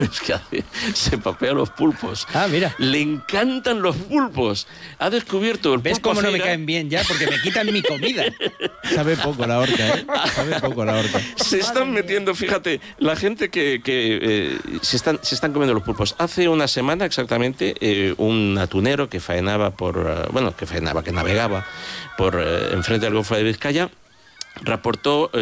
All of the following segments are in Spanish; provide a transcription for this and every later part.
Es que se papea los pulpos. Ah, mira. Le encantan los pulpos. Ha descubierto el pulpo. ¿Ves cómo no me feira? caen bien ya? Porque me quitan mi comida. Sabe poco la orca, ¿eh? Sabe poco la orca. Se están metiendo, fíjate, la gente que se están comiendo los pulpos. Hace una semana exactamente, un atunero que que navegaba por enfrente del Golfo de Vizcaya, reportó,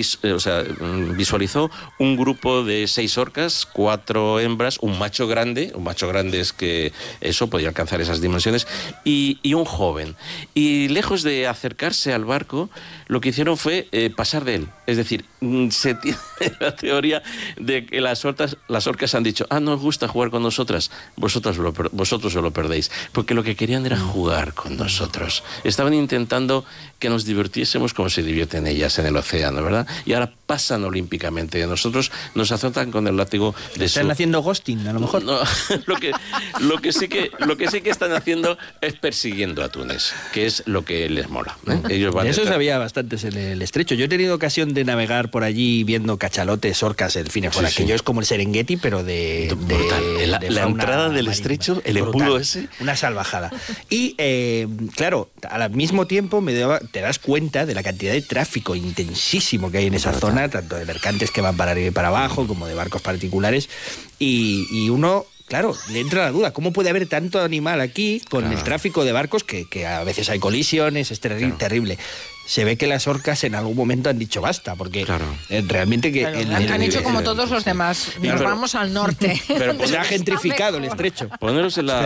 visualizó un grupo de 6 orcas, 4 hembras, un macho grande es que eso podía alcanzar esas dimensiones, y un joven. Y lejos de acercarse al barco, lo que hicieron fue pasar de él. Es decir, se tiene la teoría de que las orcas han dicho: no os gusta jugar con nosotras, vosotros os lo perdéis. Porque lo que querían era jugar con nosotros. Estaban intentando que nos divirtiésemos como se divierten ellas en el océano, ¿verdad? Y ahora pasan olímpicamente de nosotros, nos azotan con el látigo de Están haciendo ghosting, a lo mejor. No, lo que sí que están haciendo es persiguiendo atunes, que es lo que les mola, ¿eh? Ellos van Eso sabía bastantes en el estrecho. Yo he tenido ocasión de navegar por allí viendo cachalotes, orcas, en fin, por aquello es como el Serengeti, pero de la entrada del marina. estrecho, el Brutal, embudo ese. una salvajada. Y claro, al mismo tiempo te das cuenta de la cantidad de tráfico intensísimo que hay en esa zona, tanto de mercantes que van para arriba y para abajo, como de barcos particulares, y uno... Claro, le entra la duda, ¿cómo puede haber tanto animal aquí con el tráfico de barcos que a veces hay colisiones, es terrible? Se ve que las orcas en algún momento han dicho basta, porque realmente que... Han hecho como todos los demás, nos vamos al norte. Pero se ha gentrificado el estrecho. Poneros en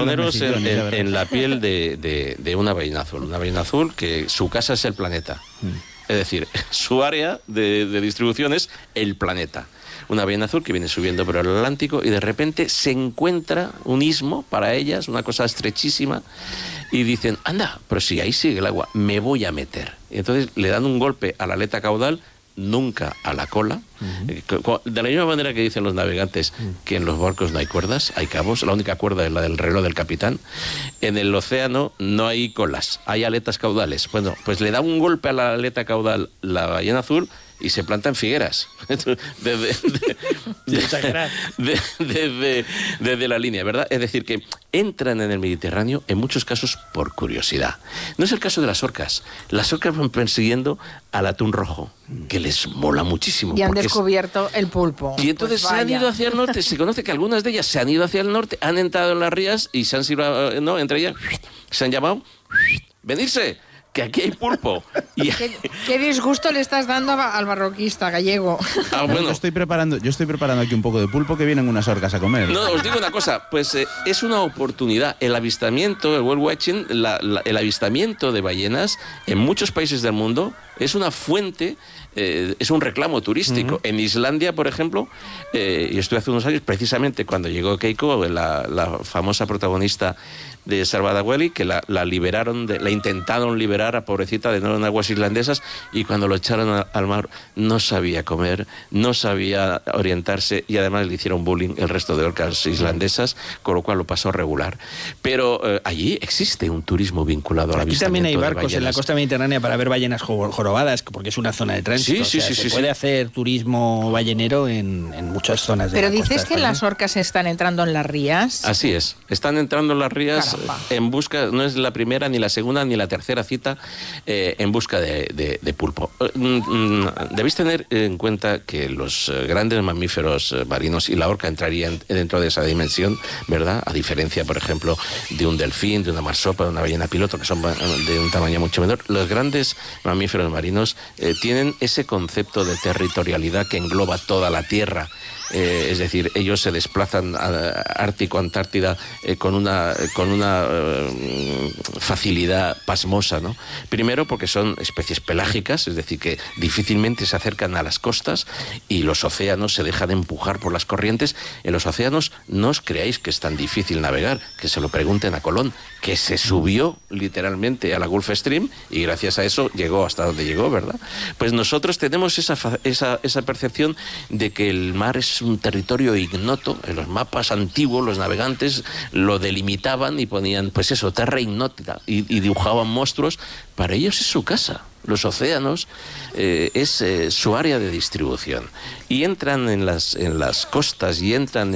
la piel de una ballena azul que su casa es el planeta. Es decir, su área de distribución es el planeta. Una ballena azul que viene subiendo por el Atlántico y de repente se encuentra un istmo para ellas, una cosa estrechísima, y dicen: anda, pero si ahí sigue el agua, me voy a meter. Y entonces le dan un golpe a la aleta caudal, nunca a la cola. De la misma manera que dicen los navegantes que en los barcos no hay cuerdas, hay cabos, la única cuerda es la del reloj del capitán. En el océano no hay colas, hay aletas caudales. Bueno, pues le da un golpe a la aleta caudal la ballena azul y se planta en Figueras desde la línea, ¿verdad? Es decir, que entran en el Mediterráneo en muchos casos por curiosidad. No es el caso de las orcas. Las orcas van persiguiendo al atún rojo, que les mola muchísimo. Y han descubierto el pulpo. Y entonces se han ido hacia el norte. Se conoce que algunas de ellas se han ido hacia el norte, han entrado en las rías y se han sido, entre ellas se han llamado: venirse, que aquí hay pulpo. Y... ¿Qué disgusto le estás dando al barroquista gallego? Bueno. Yo estoy preparando aquí un poco de pulpo que vienen unas orcas a comer. No, os digo una cosa, pues es una oportunidad. El avistamiento, el whale watching, el avistamiento de ballenas en muchos países del mundo es una fuente, es un reclamo turístico. En Islandia, por ejemplo, yo estuve hace unos años, precisamente cuando llegó Keiko, la famosa protagonista de Salvador, que la liberaron, la intentaron liberar a pobrecita de nuevo en aguas islandesas, y cuando lo echaron al mar no sabía comer, no sabía orientarse, y además le hicieron bullying el resto de orcas islandesas, con lo cual lo pasó regular. Pero allí existe un turismo vinculado al avistamiento. Aquí también hay de barcos ballenas en la costa mediterránea para ver ballenas jorobadas, porque es una zona de tránsito. Se puede hacer turismo ballenero en muchas zonas de Pero la costa dices que española. Las orcas están entrando en las rías. Así es, están entrando en las rías. Caramba. En busca, no es la primera, ni la segunda, ni la tercera cita en busca de pulpo. Debéis tener en cuenta que los grandes mamíferos marinos, y la orca entraría dentro de esa dimensión, ¿verdad? A diferencia, por ejemplo, de un delfín, de una marsopa, de una ballena piloto, que son de un tamaño mucho menor. Los grandes mamíferos marinos tienen ese concepto de territorialidad que engloba toda la Tierra. Es decir, ellos se desplazan a Ártico, Antártida con una facilidad pasmosa, ¿no? Primero porque son especies pelágicas, es decir, que difícilmente se acercan a las costas, y los océanos se dejan empujar por las corrientes. En los océanos no os creáis que es tan difícil navegar, que se lo pregunten a Colón, que se subió literalmente a la Gulf Stream y gracias a eso llegó hasta donde llegó, ¿verdad? Pues nosotros tenemos esa percepción de que el mar es un territorio ignoto. En los mapas antiguos los navegantes lo delimitaban y ponían, pues eso, terra ignota, y dibujaban monstruos. Para ellos es su casa. Los océanos es su área de distribución y entran en las costas y entran